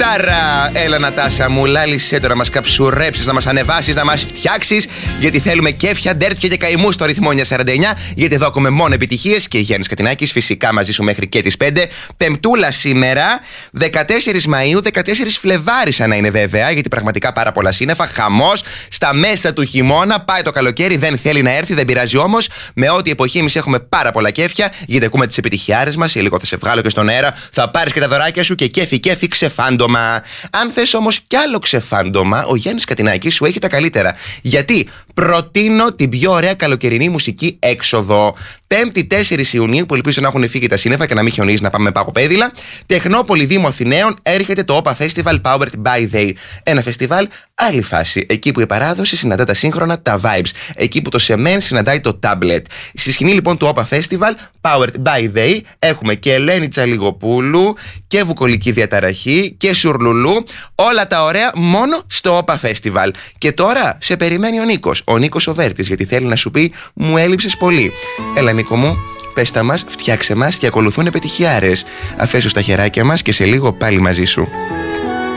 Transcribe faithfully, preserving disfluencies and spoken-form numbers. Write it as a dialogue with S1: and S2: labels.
S1: Νατάσα! Έλα, Νατάσα μου, λάλησέ το να μας καψουρέψεις, να μας ανεβάσεις, να μας φτιάξεις. Γιατί θέλουμε κέφια, ντέρτια και καημού στο ρυθμό εννιακόσια σαράντα εννιά. Γιατί εδώ έχουμε μόνο επιτυχίες. Και Γιάννης Κατινάκης, φυσικά μαζί σου μέχρι και τις πέντε. Πεμπτούλα σήμερα, δεκατέσσερις Μαΐου, δεκατέσσερις Φλεβάρι, σαν να είναι βέβαια. Γιατί πραγματικά πάρα πολλά σύννεφα. Χαμός στα μέσα του χειμώνα. Πάει το καλοκαίρι, δεν θέλει να έρθει, δεν πειράζει όμως. Με ό,τι εποχή εμείς έχουμε πάρα πολλά κέφια. Γιατί ακούμε τις επιτυχιάρες μας. Σε λίγο θα σε βγάλω και στον αέρα. Θα πάρεις και τα δωράκια σου και κέφι, κέφι, ξεφάντομα. Αν θες όμως κι άλλο ξεφάντομα, ο Γιάννης Κατινάκης σου έχει τα καλύτερα. Γιατί προτείνω την πιο ωραία καλοκαιρινή μουσική έξοδο. Πέμπτη τέσσερις Ιουνίου, που ελπίζω να έχουν φύγει τα σύννεφα και να μην χιονίζει, να πάμε με παγοπέδιλα. Τεχνόπολη Δήμου Αθηναίων, έρχεται το Όπα Festival Powered by They. Ένα φεστιβάλ άλλη φάση. Εκεί που η παράδοση συναντά τα σύγχρονα, τα vibes. Εκεί που το σεμέν συναντάει το tablet. Στη σκηνή λοιπόν του Όπα Festival Powered by They έχουμε και Ελένη Τσαλιγοπούλου και Βουκολική Διαταραχή και Σουρλουλού. Όλα τα ωραία μόνο στο Όπα Festival. Και τώρα σε περιμένει ο Νίκος. Ο Νίκος ο Βέρτης, γιατί θέλει να σου πει: μου έλειψες πολύ. Έλα, Νίκο μου, πες τα μας, φτιάξε μας και ακολουθούν επιτυχιάρες. Αφέσου στα χεράκια μας και σε λίγο πάλι μαζί σου.